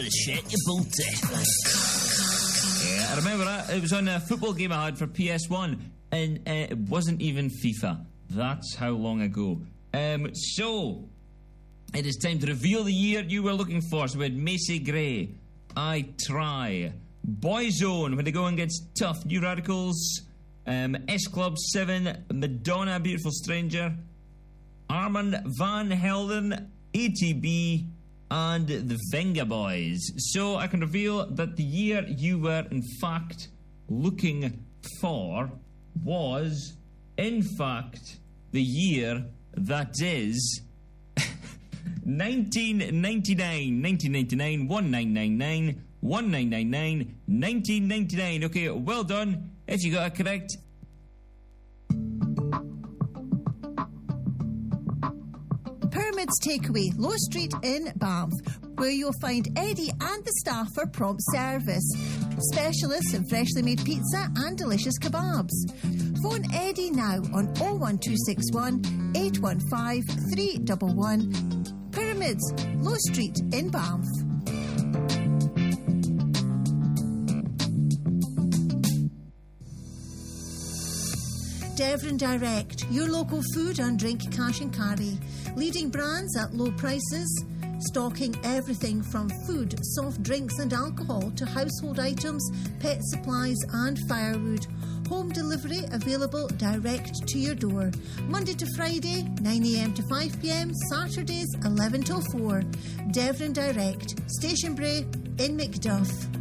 Shit, you bolty. Yeah, I remember that. It was on a football game I had for PS1, and it wasn't even FIFA. That's how long ago. So, it is time to reveal the year you were looking for. So we had Macy Gray, I Try, Boyzone, When the Going Gets Tough, New Radicals, S Club 7, Madonna, Beautiful Stranger, Armand Van Helden, ATB, and the Venga Boys. So I can reveal that the year you were in fact looking for was in fact the year that is 1999, 1999, 1999, 1999, 1999. Okay, well done if you got it correct. Pyramids Takeaway, Low Street in Banff, where you'll find Eddie and the staff for prompt service. Specialists in freshly made pizza and delicious kebabs. Phone Eddie now on 01261 815 311. Pyramids, Low Street in Banff. Devon Direct, your local food and drink cash and carry. Leading brands at low prices, stocking everything from food, soft drinks and alcohol to household items, pet supplies and firewood. Home delivery available direct to your door. Monday to Friday, 9 a.m. to 5 p.m, Saturdays 11 till 4. Devon Direct, Station Bray in Macduff.